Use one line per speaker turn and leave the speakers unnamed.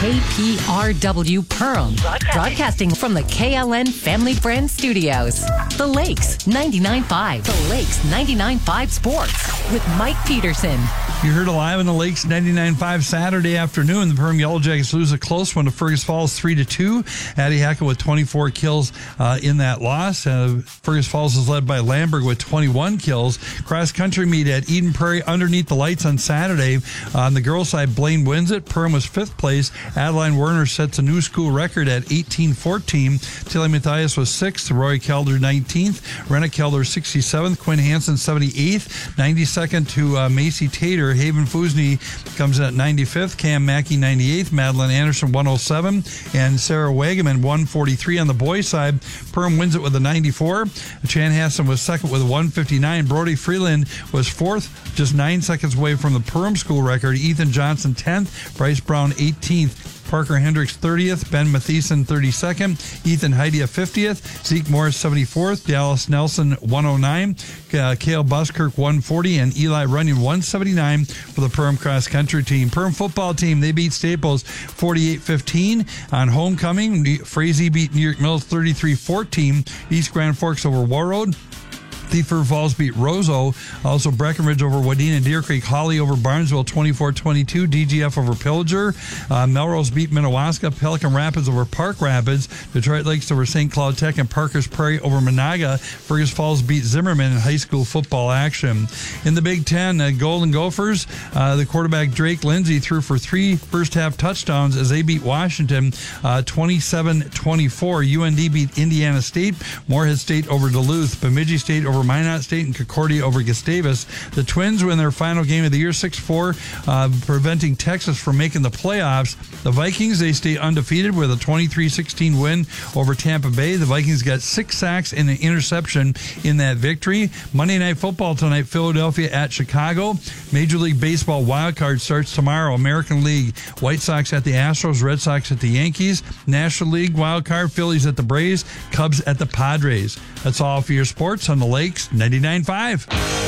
KPRW Perham, broadcasting from the KLN Family Brand Studios. The Lakes 99.5. The Lakes 99.5 Sports with Mike Peterson.
You heard Alive in the Lakes 99.5 Saturday afternoon. The Perham Yellow Jackets lose a close one to Fergus Falls 3-2. Addie Hackett with 24 kills in that loss. Fergus Falls is led by Lamberg with 21 kills. Cross country meet at Eden Prairie underneath the lights on Saturday. On the girls' side, Blaine wins it. Perham was 5th place. Adeline Werner sets a new school record at 18-14. Tilly Matthias was 6th. Roy Kelder 19th. Renna Kelder 67th. Quinn Hansen 78th. 92nd to Macy Tater. Haven Fusney comes in at 95th. Cam Mackey 98th. Madeline Anderson 107. And Sarah Wagaman 143 on the boys' side. Perham wins it with a 94. Chanhassen was 2nd with a 159. Brody Freeland was 4th, just 9 seconds away from the Perham school record. Ethan Johnson 10th. Bryce Brown 18th. Parker Hendricks 30th, Ben Mathieson 32nd, Ethan Heidi 50th, Zeke Morris 74th, Dallas Nelson 109, Cale Buskirk 140, and Eli Runyon 179 for the Perham cross country team. Perham football team, they beat Staples 48-15 on homecoming. Frazee beat New York Mills 33-14. East Grand Forks over Warroad. Thief River Falls beat Roseau. Also Breckenridge over Wadena. Deer Creek Holly over Barnesville 24-22. DGF over Pillager. Melrose beat Minnewaska. Pelican Rapids over Park Rapids. Detroit Lakes over St. Cloud Tech and Parker's Prairie over Monaga. Fergus Falls beat Zimmerman in high school football action. In the Big Ten, Golden Gophers, the quarterback Drake Lindsay threw for 3 first-half touchdowns as they beat Washington 27-24. UND beat Indiana State. Morehead State over Duluth. Bemidji State over Minot State and Concordia over Gustavus. The Twins win their final game of the year 6-4, preventing Texas from making the playoffs. The Vikings, they stay undefeated with a 23-16 win over Tampa Bay. The Vikings got 6 sacks and an interception in that victory. Monday Night Football tonight, Philadelphia at Chicago. Major League Baseball wildcard starts tomorrow. American League, White Sox at the Astros, Red Sox at the Yankees. National League wildcard, Phillies at the Braves, Cubs at the Padres. That's all for your sports on the Lakes 99.5.